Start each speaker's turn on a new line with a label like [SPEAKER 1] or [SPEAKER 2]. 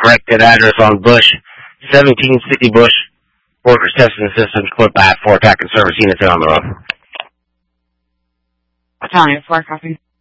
[SPEAKER 1] corrected address on Bush, 1760 Bush. Workers testing the systems, clip back, 4 attack and service units on the road.
[SPEAKER 2] Battalion 4, copy.